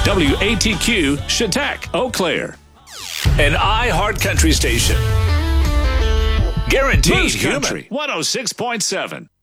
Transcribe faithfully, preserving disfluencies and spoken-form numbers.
W A T Q, Chautauqua, Eau Claire. An iHeart Country station. Guaranteed Moose Country, one oh six point seven.